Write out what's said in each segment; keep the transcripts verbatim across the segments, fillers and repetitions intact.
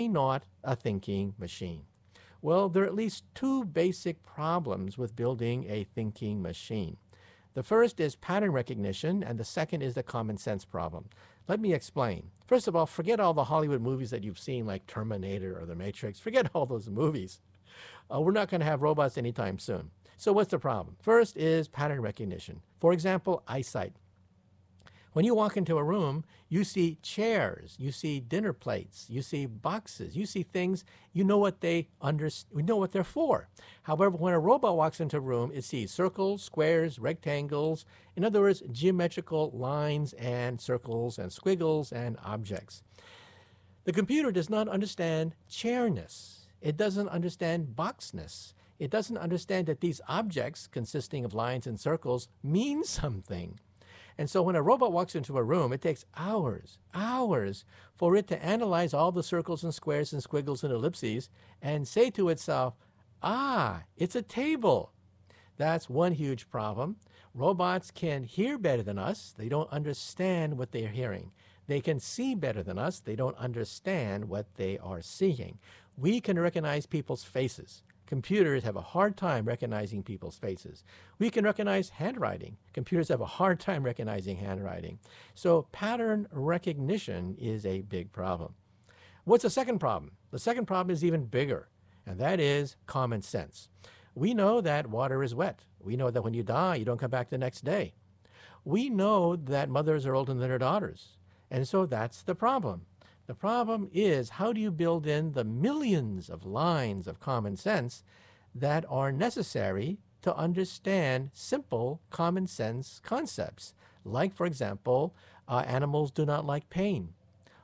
not a thinking machine? Well, there are at least two basic problems with building a thinking machine. The first is pattern recognition, and the second is the common sense problem. Let me explain. First of all, forget all the Hollywood movies that you've seen, like Terminator or The Matrix. Forget all those movies. Uh, we're not going to have robots anytime soon. So what's the problem? First is pattern recognition. For example, eyesight. When you walk into a room, you see chairs, you see dinner plates, you see boxes, you see things, you know what they under, you know what they're for. However, when a robot walks into a room, it sees circles, squares, rectangles, in other words, geometrical lines and circles and squiggles and objects. The computer does not understand chairness. It doesn't understand boxness. It doesn't understand that these objects, consisting of lines and circles, mean something. And so when a robot walks into a room, it takes hours, hours for it to analyze all the circles and squares and squiggles and ellipses and say to itself, ah, it's a table. That's one huge problem. Robots can hear better than us. They don't understand what they're hearing. They can see better than us. They don't understand what they are seeing. We can recognize people's faces. Computers have a hard time recognizing people's faces. We can recognize handwriting. Computers have a hard time recognizing handwriting. So pattern recognition is a big problem. What's the second problem? The second problem is even bigger, and that is common sense. We know that water is wet. We know that when you die, you don't come back the next day. We know that mothers are older than their daughters, and so that's the problem. The problem is, how do you build in the millions of lines of common sense that are necessary to understand simple common sense concepts? Like, for example, uh, animals do not like pain,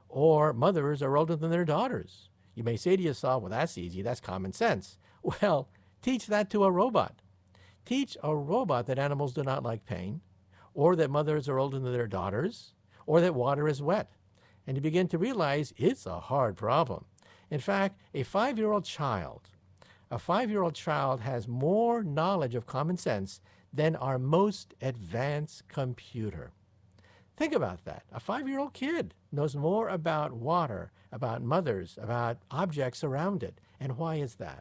or mothers are older than their daughters. You may say to yourself, well, that's easy, that's common sense. Well, teach that to a robot. Teach a robot that animals do not like pain, or that mothers are older than their daughters, or that water is wet. And you begin to realize it's a hard problem. In fact, a five-year-old child, a five-year-old child has more knowledge of common sense than our most advanced computer. Think about that. A five-year-old kid knows more about water, about mothers, about objects around it. And why is that?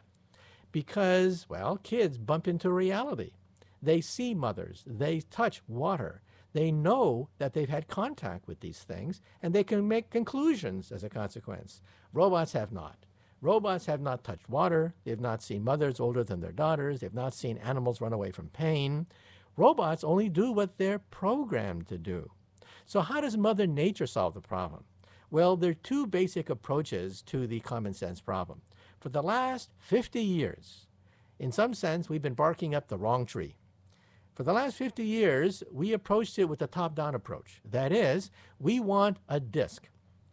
Because, well, kids bump into reality. They see mothers. They touch water. They know that they've had contact with these things, and they can make conclusions as a consequence. Robots have not. Robots have not touched water. They've not seen mothers older than their daughters. They've not seen animals run away from pain. Robots only do what they're programmed to do. So how does Mother Nature solve the problem? Well, there are two basic approaches to the common sense problem. For the last fifty years, in some sense, we've been barking up the wrong tree. For the last fifty years, we approached it with a top-down approach. That is, we want a disk.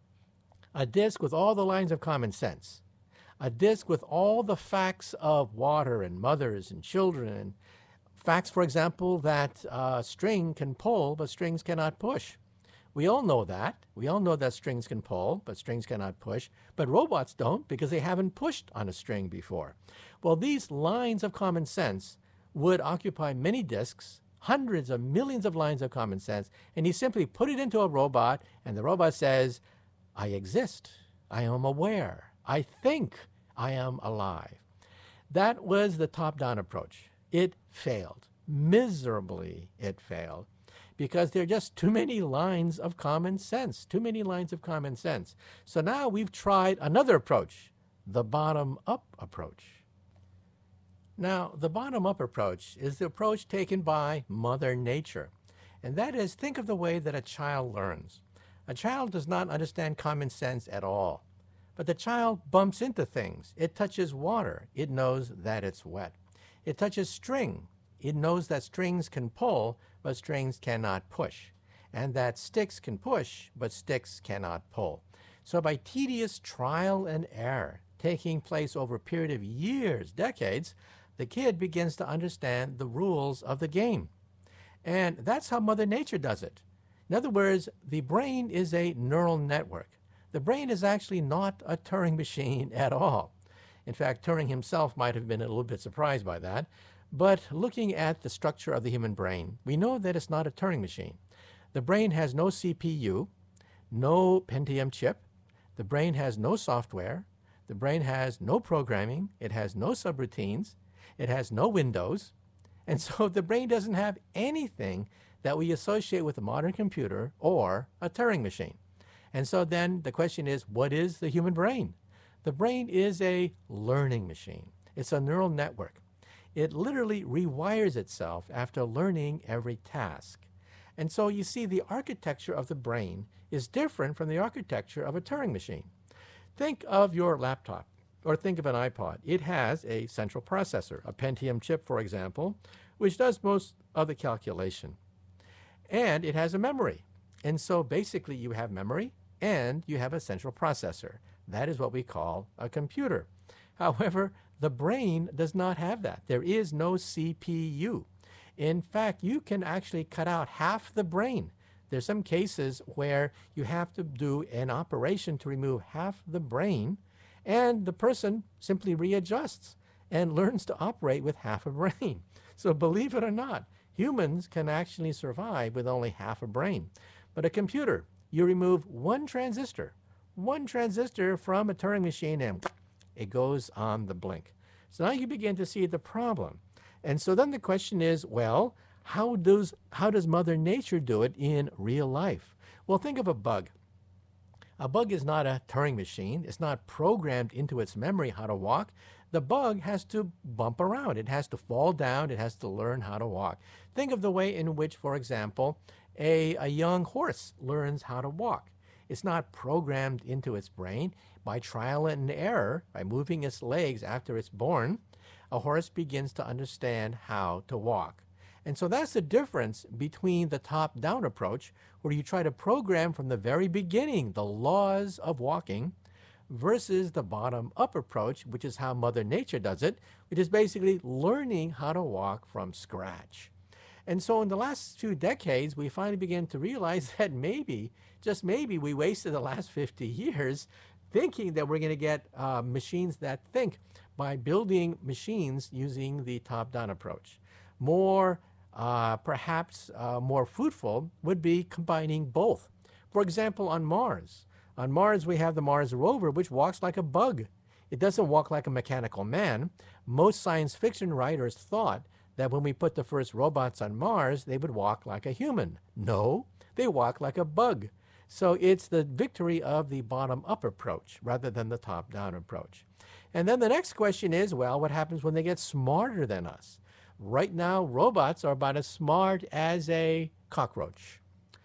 A disk with all the lines of common sense. A disk with all the facts of water and mothers and children. Facts, for example, that uh, string can pull, but strings cannot push. We all know that. We all know that strings can pull, but strings cannot push. But robots don't, because they haven't pushed on a string before. Well, these lines of common sense would occupy many disks, hundreds of millions of lines of common sense, and you simply put it into a robot, and the robot says, I exist, I am aware, I think I am alive. That was the top-down approach. It failed. Miserably, it failed. Because there are just too many lines of common sense, too many lines of common sense. So now we've tried another approach, the bottom-up approach. Now, the bottom-up approach is the approach taken by Mother Nature. And that is, think of the way that a child learns. A child does not understand common sense at all. But the child bumps into things. It touches water. It knows that it's wet. It touches string. It knows that strings can pull, but strings cannot push. And that sticks can push, but sticks cannot pull. So by tedious trial and error, taking place over a period of years, decades, the kid begins to understand the rules of the game. And that's how Mother Nature does it. In other words, the brain is a neural network. The brain is actually not a Turing machine at all. In fact, Turing himself might have been a little bit surprised by that. But looking at the structure of the human brain, we know that it's not a Turing machine. The brain has no C P U, no Pentium chip. The brain has no software, The brain has no programming, it has no subroutines, it has no windows, and so the brain doesn't have anything that we associate with a modern computer or a Turing machine. And so then the question is, what is the human brain? The brain is a learning machine. It's a neural network. It literally rewires itself after learning every task. And so you see, the architecture of the brain is different from the architecture of a Turing machine. Think of your laptop, or think of an iPod. It has a central processor, a Pentium chip, for example, which does most of the calculation. And it has a memory. And so basically you have memory and you have a central processor. That is what we call a computer. However, the brain does not have that. There is no C P U. In fact, you can actually cut out half the brain. There's some cases where you have to do an operation to remove half the brain, and the person simply readjusts and learns to operate with half a brain. So believe it or not, humans can actually survive with only half a brain. But a computer, you remove one transistor, one transistor from a Turing machine, and it goes on the blink. So now you begin to see the problem. And so then the question is, well, how does, how does Mother Nature do it in real life? Well, think of a bug. A bug is not a Turing machine. It's not programmed into its memory how to walk. The bug has to bump around. It has to fall down. It has to learn how to walk. Think of the way in which, for example, a, a young horse learns how to walk. It's not programmed into its brain. By trial and error, by moving its legs after it's born, a horse begins to understand how to walk. And so that's the difference between the top-down approach, where you try to program from the very beginning the laws of walking, versus the bottom-up approach, which is how Mother Nature does it, which is basically learning how to walk from scratch. And so in the last few decades, we finally began to realize that maybe, just maybe, we wasted the last fifty years thinking that we're going to get uh, machines that think by building machines using the top-down approach. More, uh, perhaps uh, more fruitful would be combining both. For example, on Mars. On Mars, we have the Mars rover, which walks like a bug. It doesn't walk like a mechanical man. Most science fiction writers thought that when we put the first robots on Mars, they would walk like a human. No, they walk like a bug. So it's the victory of the bottom-up approach rather than the top-down approach. And then the next question is, well, what happens when they get smarter than us? Right now, robots are about as smart as a cockroach.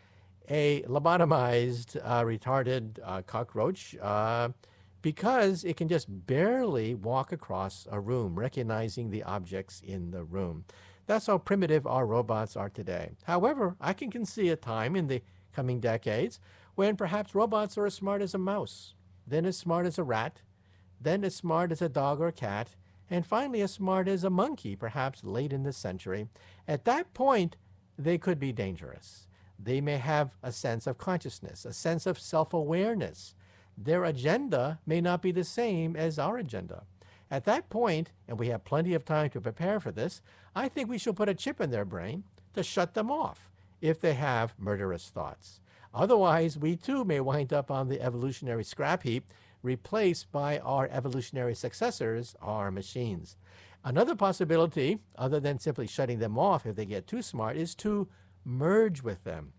A lobotomized, uh, retarded uh, cockroach, uh, because it can just barely walk across a room, recognizing the objects in the room. That's how primitive our robots are today. However, I can see a time in the coming decades when perhaps robots are as smart as a mouse, then as smart as a rat, then as smart as a dog or cat, and finally as smart as a monkey, perhaps late in this century. At that point, they could be dangerous. They may have a sense of consciousness, a sense of self-awareness. Their agenda may not be the same as our agenda. At that point, and we have plenty of time to prepare for this, I think we should put a chip in their brain to shut them off if they have murderous thoughts. Otherwise, we too may wind up on the evolutionary scrap heap, replaced by our evolutionary successors, our machines. Another possibility, other than simply shutting them off if they get too smart, is to merge with them.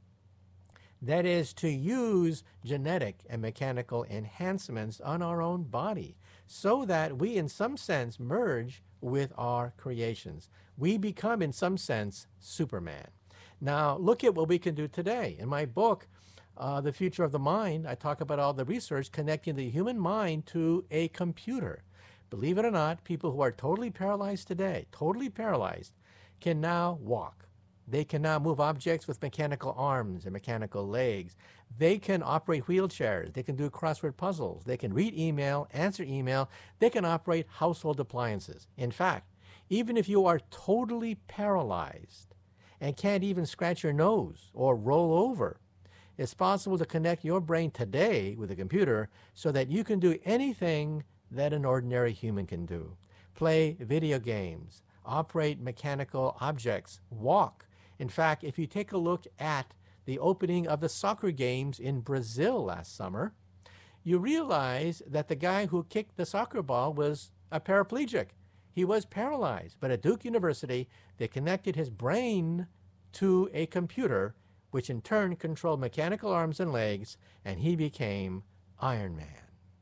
That is, to use genetic and mechanical enhancements on our own body so that we, in some sense, merge with our creations. We become, in some sense, Superman. Now, look at what we can do today. In my book, uh, The Future of the Mind, I talk about all the research connecting the human mind to a computer. Believe it or not, people who are totally paralyzed today, totally paralyzed, can now walk. They can now move objects with mechanical arms and mechanical legs. They can operate wheelchairs. They can do crossword puzzles. They can read email, answer email. They can operate household appliances. In fact, even if you are totally paralyzed and can't even scratch your nose or roll over, it's possible to connect your brain today with a computer so that you can do anything that an ordinary human can do. Play video games, operate mechanical objects, walk. In fact, if you take a look at the opening of the soccer games in Brazil last summer, you realize that the guy who kicked the soccer ball was a paraplegic. He was paralyzed. But at Duke University, they connected his brain to a computer, which in turn controlled mechanical arms and legs, and he became Iron Man.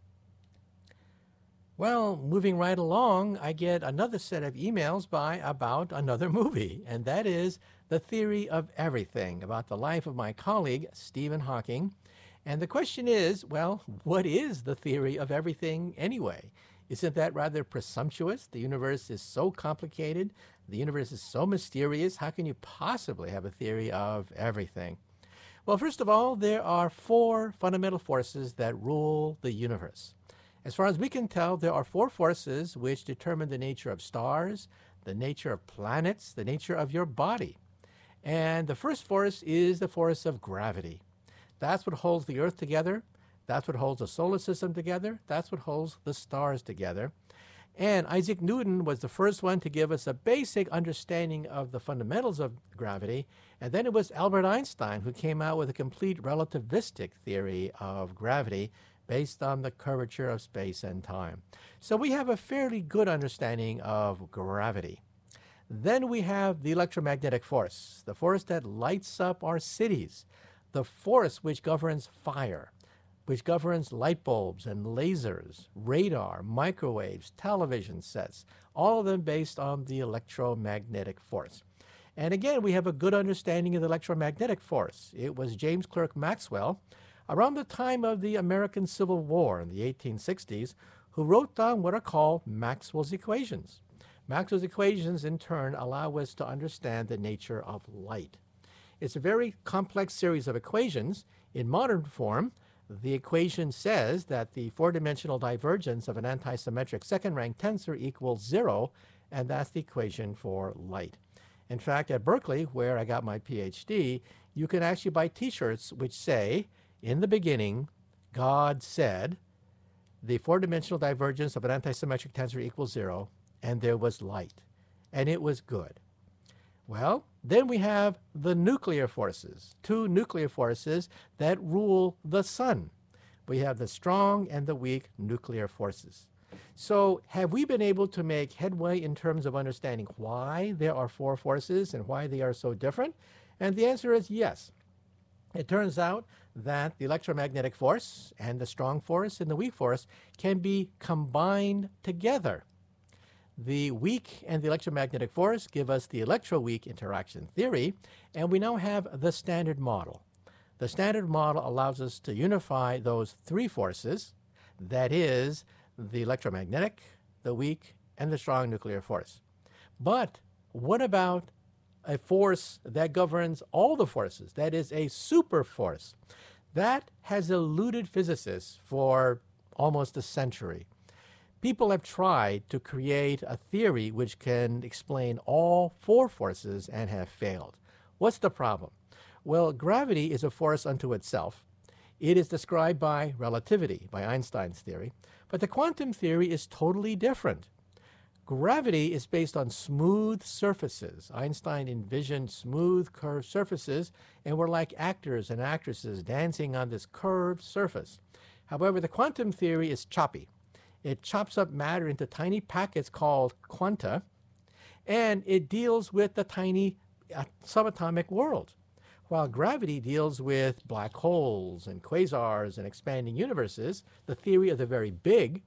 Well, moving right along, I get another set of emails by about another movie, and that is The Theory of Everything, about the life of my colleague, Stephen Hawking. And the question is, well, what is the theory of everything anyway? Isn't that rather presumptuous? The universe is so complicated. The universe is so mysterious. How can you possibly have a theory of everything? Well, first of all, there are four fundamental forces that rule the universe. As far as we can tell, there are four forces which determine the nature of stars, the nature of planets, the nature of your body. And the first force is the force of gravity. That's what holds the Earth together. That's what holds the solar system together. That's what holds the stars together. And Isaac Newton was the first one to give us a basic understanding of the fundamentals of gravity. And then it was Albert Einstein who came out with a complete relativistic theory of gravity based on the curvature of space and time. So we have a fairly good understanding of gravity. Then we have the electromagnetic force, the force that lights up our cities, the force which governs fire, which governs light bulbs and lasers, radar, microwaves, television sets, all of them based on the electromagnetic force. And again, we have a good understanding of the electromagnetic force. It was James Clerk Maxwell, around the time of the American Civil War in the eighteen sixties, who wrote down what are called Maxwell's equations. Maxwell's equations, in turn, allow us to understand the nature of light. It's a very complex series of equations. In modern form, the equation says that the four-dimensional divergence of an antisymmetric second-rank tensor equals zero, and that's the equation for light. In fact, at Berkeley, where I got my PhD, you can actually buy t-shirts which say, in the beginning, God said, the four-dimensional divergence of an antisymmetric tensor equals zero, and there was light, and it was good. Well, then we have the nuclear forces, two nuclear forces that rule the sun. We have the strong and the weak nuclear forces. So have we been able to make headway in terms of understanding why there are four forces and why they are so different? And the answer is yes. It turns out that the electromagnetic force and the strong force and the weak force can be combined together. The weak and the electromagnetic force give us the electroweak interaction theory, and we now have the Standard Model. The Standard Model allows us to unify those three forces, that is, the electromagnetic, the weak, and the strong nuclear force. But what about a force that governs all the forces, that is a super force? That has eluded physicists for almost a century. People have tried to create a theory which can explain all four forces and have failed. What's the problem? Well, gravity is a force unto itself. It is described by relativity, by Einstein's theory, but the quantum theory is totally different. Gravity is based on smooth surfaces. Einstein envisioned smooth curved surfaces, and we're like actors and actresses dancing on this curved surface. However, the quantum theory is choppy. It chops up matter into tiny packets called quanta, and it deals with the tiny uh, subatomic world. While gravity deals with black holes and quasars and expanding universes, the theory of the very big,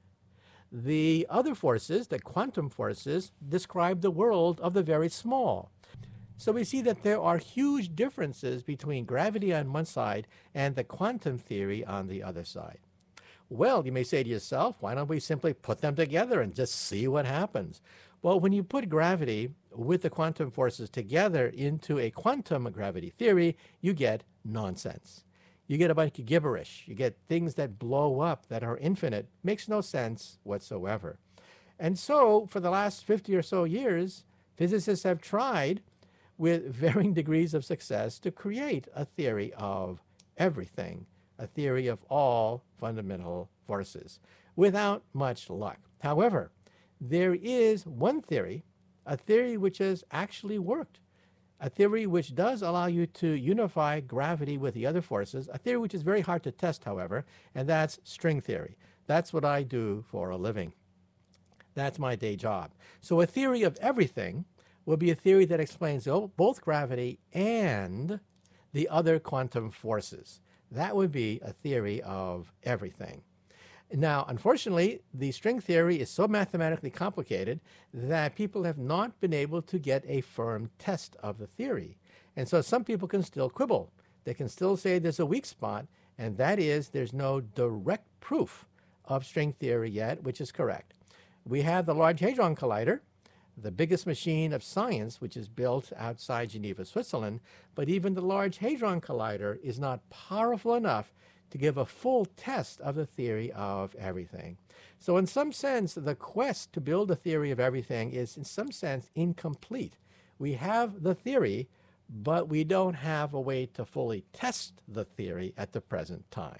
the other forces, the quantum forces, describe the world of the very small. So we see that there are huge differences between gravity on one side and the quantum theory on the other side. Well, you may say to yourself, why don't we simply put them together and just see what happens? Well, when you put gravity with the quantum forces together into a quantum gravity theory, you get nonsense. You get a bunch of gibberish. You get things that blow up, that are infinite. Makes no sense whatsoever. And so, for the last fifty or so years, physicists have tried, with varying degrees of success, to create a theory of everything, a theory of all fundamental forces, without much luck. However, there is one theory, a theory which has actually worked. a theory which does allow you to unify gravity with the other forces, a theory which is very hard to test, however, and that's string theory. That's what I do for a living. That's my day job. So a theory of everything will be a theory that explains both gravity and the other quantum forces. That would be a theory of everything. Now, unfortunately, the string theory is so mathematically complicated that people have not been able to get a firm test of the theory. And so some people can still quibble. They can still say there's a weak spot, and that is there's no direct proof of string theory yet, which is correct. We have the Large Hadron Collider, the biggest machine of science, which is built outside Geneva, Switzerland, but even the Large Hadron Collider is not powerful enough to give a full test of the theory of everything. So in some sense, the quest to build a theory of everything is in some sense incomplete. We have the theory, but we don't have a way to fully test the theory at the present time.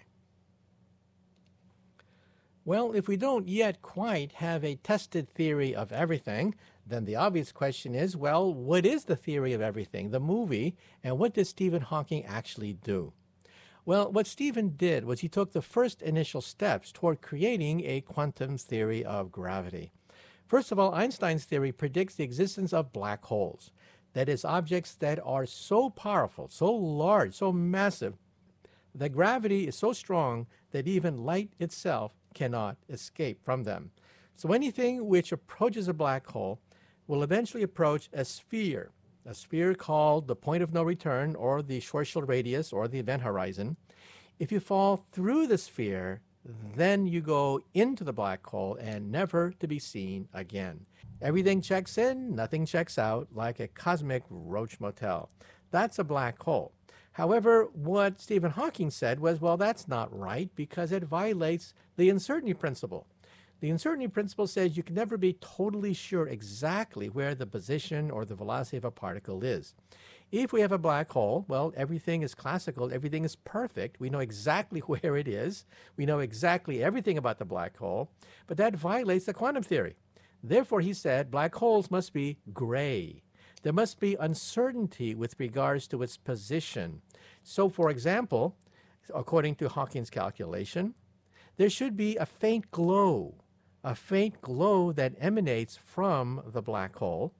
Well, if we don't yet quite have a tested theory of everything, then the obvious question is, well, what is the theory of everything, the movie, and what did Stephen Hawking actually do? Well, what Stephen did was he took the first initial steps toward creating a quantum theory of gravity. First of all, Einstein's theory predicts the existence of black holes. That is, objects that are so powerful, so large, so massive, that gravity is so strong that even light itself cannot escape from them. So anything which approaches a black hole will eventually approach a sphere, a sphere called the point of no return, or the Schwarzschild radius, or the event horizon. If you fall through the sphere, then you go into the black hole and never to be seen again. Everything checks in, nothing checks out, like a cosmic roach motel. That's a black hole. However, what Stephen Hawking said was, well, that's not right because it violates the uncertainty principle. The uncertainty principle says you can never be totally sure exactly where the position or the velocity of a particle is. If we have a black hole, well, everything is classical, everything is perfect. We know exactly where it is. We know exactly everything about the black hole, but that violates the quantum theory. Therefore, he said, black holes must be gray. There must be uncertainty with regards to its position. So, for example, according to Hawking's calculation, there should be a faint glow, a faint glow that emanates from the black hole.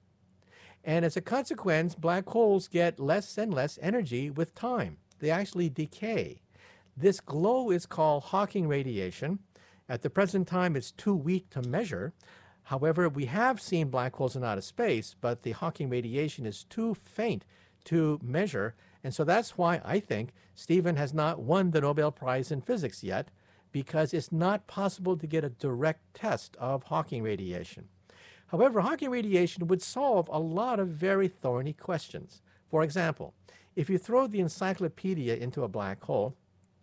And as a consequence, black holes get less and less energy with time. They actually decay. This glow is called Hawking radiation. At the present time, it's too weak to measure. However, we have seen black holes in outer space, but the Hawking radiation is too faint to measure. And so that's why I think Stephen has not won the Nobel Prize in Physics yet, because it's not possible to get a direct test of Hawking radiation. However, Hawking radiation would solve a lot of very thorny questions. For example, if you throw the encyclopedia into a black hole,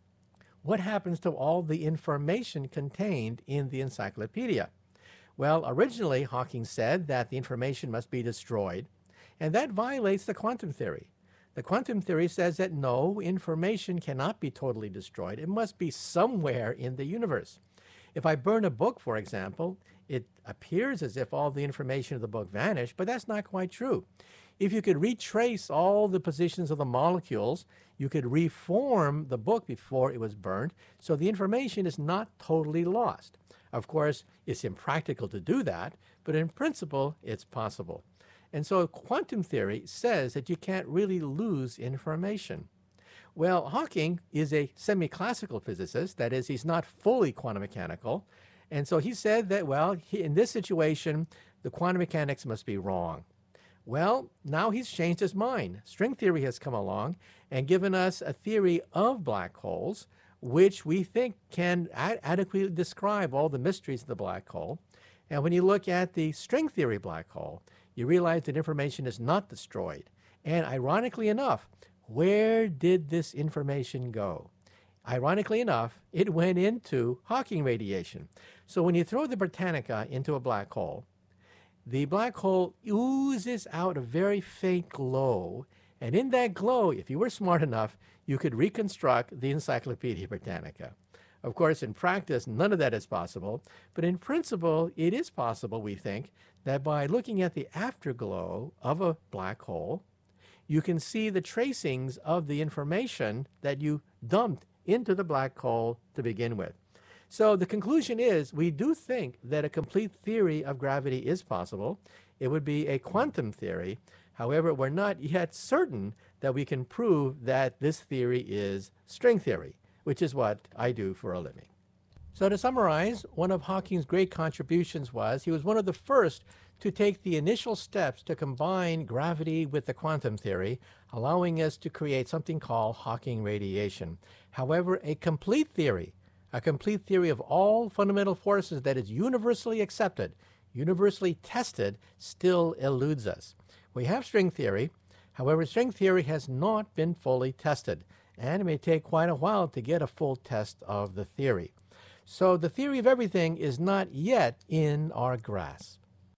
what happens to all the information contained in the encyclopedia? Well, originally, Hawking said that the information must be destroyed, and that violates the quantum theory. The quantum theory says that no, information cannot be totally destroyed. It must be somewhere in the universe. If I burn a book, for example, it appears as if all the information of the book vanished, but that's not quite true. If you could retrace all the positions of the molecules, you could reform the book before it was burned, so the information is not totally lost. Of course, it's impractical to do that, but in principle, it's possible. And so quantum theory says that you can't really lose information. Well, Hawking is a semi-classical physicist. That is, he's not fully quantum mechanical. And so he said that, well, he, in this situation, the quantum mechanics must be wrong. Well, now he's changed his mind. String theory has come along and given us a theory of black holes, which we think can ad- adequately describe all the mysteries of the black hole. And when you look at the string theory black hole, you realize that information is not destroyed. And ironically enough, where did this information go? Ironically enough, it went into Hawking radiation. So when you throw the Britannica into a black hole, the black hole oozes out a very faint glow. And in that glow, if you were smart enough, you could reconstruct the Encyclopedia Britannica. Of course, in practice, none of that is possible. But in principle, it is possible, we think, that by looking at the afterglow of a black hole, you can see the tracings of the information that you dumped into the black hole to begin with. So the conclusion is we do think that a complete theory of gravity is possible. It would be a quantum theory. However, we're not yet certain that we can prove that this theory is string theory, which is what I do for a living. So to summarize, one of Hawking's great contributions was he was one of the first to take the initial steps to combine gravity with the quantum theory, allowing us to create something called Hawking radiation. However, a complete theory, a complete theory of all fundamental forces that is universally accepted, universally tested, still eludes us. We have string theory. However, string theory has not been fully tested, and it may take quite a while to get a full test of the theory. So the theory of everything is not yet in our grasp.